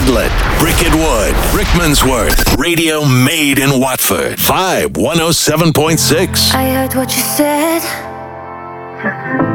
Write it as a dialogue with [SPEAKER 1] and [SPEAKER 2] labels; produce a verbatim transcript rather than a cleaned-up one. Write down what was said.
[SPEAKER 1] Radlett, Bricket Wood, Rickmansworth, radio made in Watford. Vibe one oh seven point six.
[SPEAKER 2] I heard what you said.